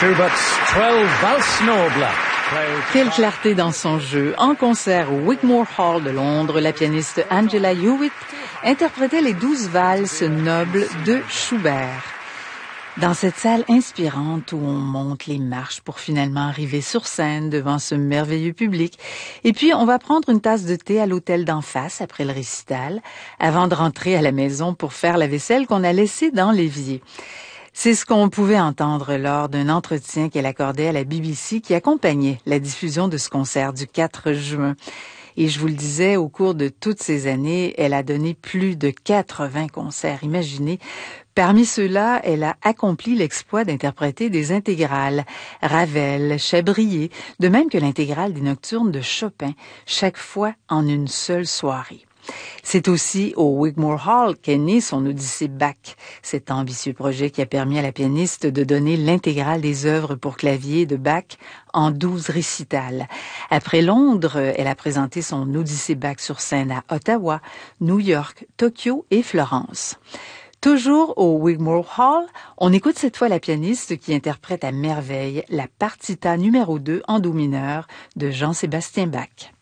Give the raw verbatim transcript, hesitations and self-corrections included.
Schubert's twelve Valse Noble. Quelle clarté dans son jeu. En concert au Wigmore Hall de Londres, la pianiste Angela Hewitt interprétait les douze valses nobles de Schubert. Dans cette salle inspirante où on monte les marches pour finalement arriver sur scène devant ce merveilleux public. Et puis, on va prendre une tasse de thé à l'hôtel d'en face après le récital, avant de rentrer à la maison pour faire la vaisselle qu'on a laissée dans l'évier. C'est ce qu'on pouvait entendre lors d'un entretien qu'elle accordait à la B B C qui accompagnait la diffusion de ce concert du quatre juin. Et je vous le disais, au cours de toutes ces années, elle a donné plus de quatre-vingts concerts. Imaginez, parmi ceux-là, elle a accompli l'exploit d'interpréter des intégrales, Ravel, Chabrier, de même que l'intégrale des Nocturnes de Chopin, chaque fois en une seule soirée. C'est aussi au Wigmore Hall qu'est né son Odyssée Bach, cet ambitieux projet qui a permis à la pianiste de donner l'intégrale des œuvres pour clavier de Bach en douze récitals. Après Londres, elle a présenté son Odyssée Bach sur scène à Ottawa, New York, Tokyo et Florence. Toujours au Wigmore Hall, on écoute cette fois la pianiste qui interprète à merveille la partita numéro deux en do mineur de Jean-Sébastien Bach.